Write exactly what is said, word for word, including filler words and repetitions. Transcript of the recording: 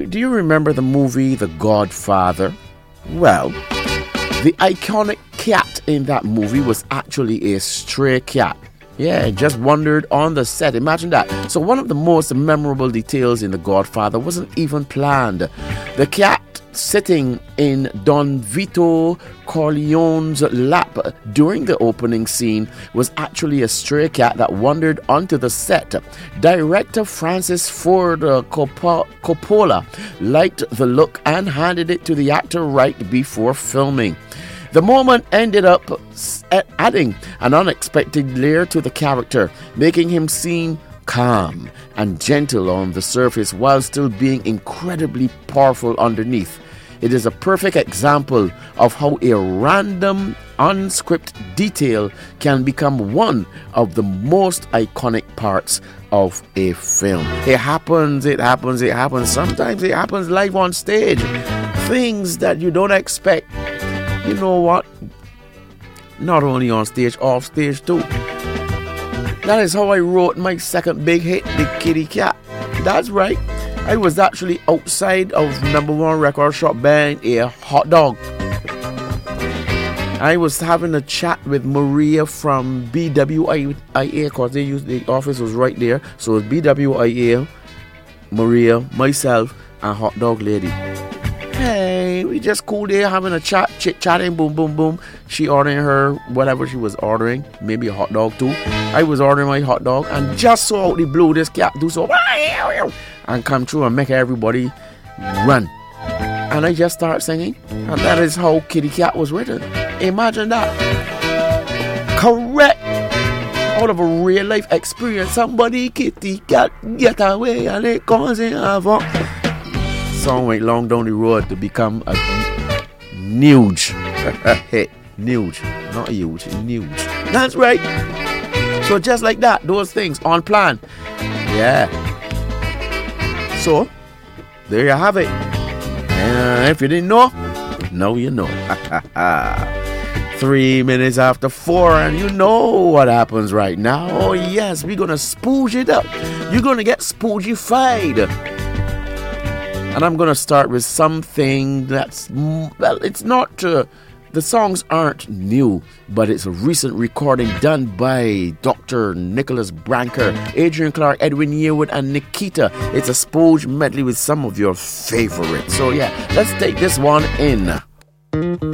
Do you remember the movie The Godfather? Well, the iconic cat in that movie was actually a stray cat. Yeah, it just wandered on the set. Imagine that. So one of the most memorable details in The Godfather wasn't even planned. The cat sitting in Don Vito Corleone's lap during the opening scene was actually a stray cat that wandered onto the set. Director Francis Ford uh, Coppo- Coppola liked the look and handed it to the actor right before filming. The moment ended up adding an unexpected layer to the character, making him seem calm and gentle on the surface while still being incredibly powerful underneath. It is a perfect example of how a random, unscripted detail can become one of the most iconic parts of a film. It happens, it happens, it happens. Sometimes it happens live on stage. Things that you don't expect. You know what? Not only on stage, off stage too. That is how I wrote my second big hit, The Kitty Cat. That's right. I was actually outside of number one record shop buying a hot dog. I was having a chat with Maria from B W I A because they used the office was right there. So it's B W I A, Maria, myself, and hot dog lady. Hey, we just cool there having a chat, chit chatting, boom, boom, boom. She ordering her whatever she was ordering, maybe a hot dog too. I was ordering my hot dog, and just so out the blue, this cat do so and come through and make everybody run. And I just start singing, and that is how Kitty Cat was written. Imagine that. Correct. Out of a real life experience, somebody kitty cat get away and it comes in avant. Song went long down the road to become a huge hit. Huge, not huge, huge. That's right. So just like that, those things on plan. Yeah. So there you have it. And if you didn't know, now you know. Three minutes after four, and you know what happens right now. Oh yes, we're gonna spooge it up. You're gonna get spoogified. And I'm going to start with something that's, well, it's not, uh, the songs aren't new, but it's a recent recording done by Doctor Nicholas Branker, Adrian Clark, Edwin Yearwood, and Nikita. It's a spooge medley with some of your favorites. So yeah, let's take this one in.